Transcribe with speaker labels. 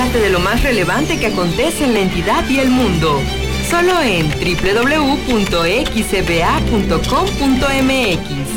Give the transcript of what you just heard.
Speaker 1: enterarte de lo más relevante que acontece en la entidad y el mundo. Solo en www.xcba.com.mx.